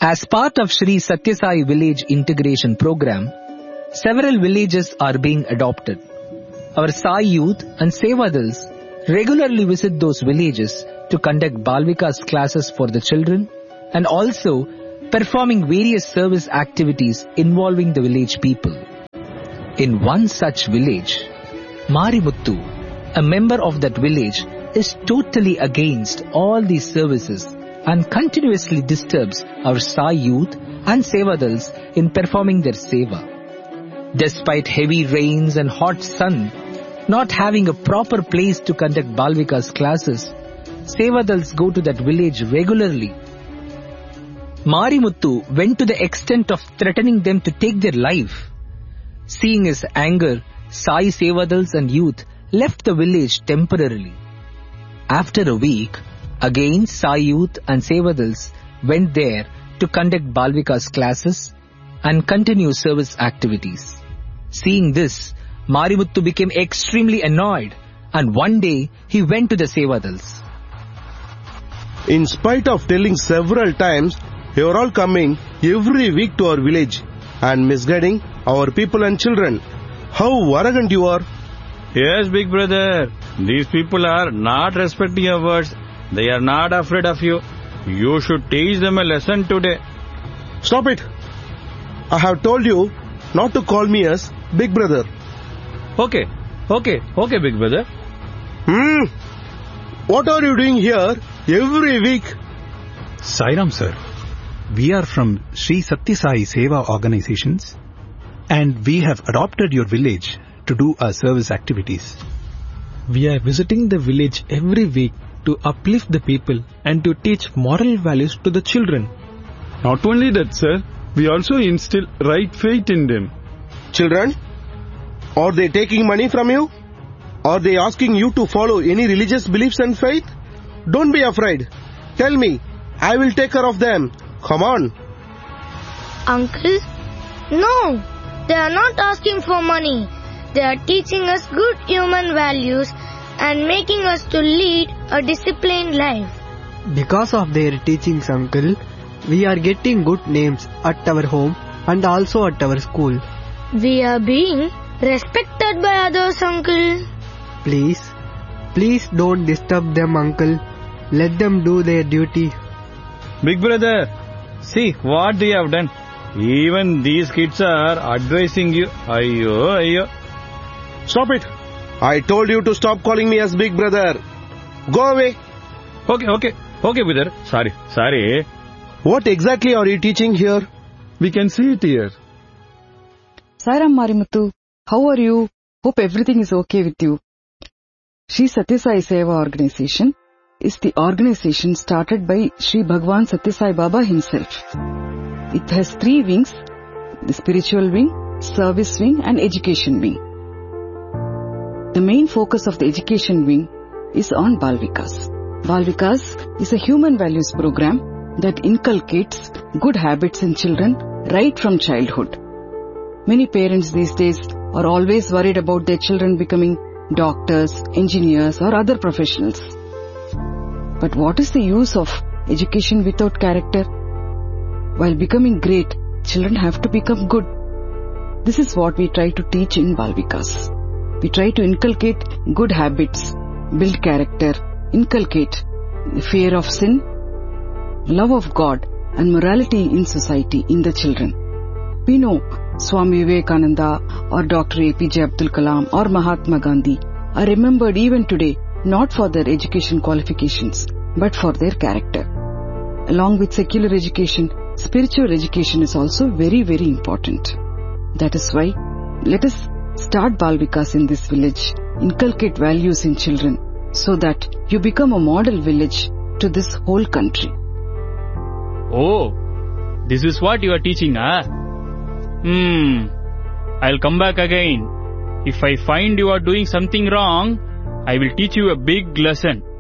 As part of Sri Sathya Sai Village Integration Program, several villages are being adopted. Our Sai youth and Sevadals regularly visit those villages to conduct Bal Vikas classes for the children and also performing various service activities involving the village people. In one such village, Marimuttu, a member of that village, is totally against all these services and continuously disturbs our Sai youth and Sevadals in performing their seva. Despite heavy rains and hot sun, not having a proper place to conduct Bal Vikas classes, Sevadals go to that village regularly. Marimuttu went to the extent of threatening them to take their life. Seeing his anger, Sai Sevadals and youth left the village temporarily. After a week, again Sai youth and Sevadals went there to conduct Bal Vikas classes and continue service activities. Seeing this, Marimuttu became extremely annoyed and one day he went to the Sevadals. In spite of telling several times, you are all coming every week to our village and misguiding our people and children. How arrogant you are! Yes, big brother. These people are not respecting your words. They are not afraid of you. You should teach them a lesson today. Stop it! I have told you not to call me as big brother. Okay, big brother. What are you doing here every week? Sairam sir, we are from Sri Sathya Sai Seva organizations and we have adopted your village to do our service activities. We are visiting the village every week to uplift the people and to teach moral values to the children. Not only that, sir, we also instill right faith in them. Children, are they taking money from you? Are they asking you to follow any religious beliefs and faith? Don't be afraid. Tell me, I will take care of them. Come on. Uncle, no, they are not asking for money. They are teaching us good human values and making us to lead a disciplined life. Because of their teachings, uncle, we are getting good names at our home and also at our school. We are being respected by others, uncle. Please don't disturb them, uncle. Let them do their duty. Big brother, see what they have done. Even these kids are advising you. Ayyo. Stop it. I told you to stop calling me as big brother. Go away. Okay, brother. Sorry. What exactly are you teaching here? We can see it here. Sairam Marimuttu, how are you? Hope everything is okay with you. Sri Sathya Sai Seva organization is the organization started by Sri Bhagwan Sathya Sai Baba himself. It has 3 wings, the spiritual wing, service wing and education wing. The main focus of the education wing is on Bal Vikas. Bal Vikas is a human values program that inculcates good habits in children right from childhood. Many parents these days are always worried about their children becoming doctors, engineers or other professionals. But what is the use of education without character? While becoming great, children have to become good. This is what we try to teach in Bal Vikas. We try to inculcate good habits, build character, inculcate the fear of sin, love of God and morality in society in the children. We know Swami Vivekananda or Dr. APJ Abdul Kalam or Mahatma Gandhi are remembered even today not for their education qualifications but for their character. Along with secular education, spiritual education is also very, very important. That is why let us start Bal Vikas in this village, inculcate values in children so that you become a model village to this whole country. Oh, this is what you are teaching, huh? I'll come back again. If I find you are doing something wrong, I will teach you a big lesson.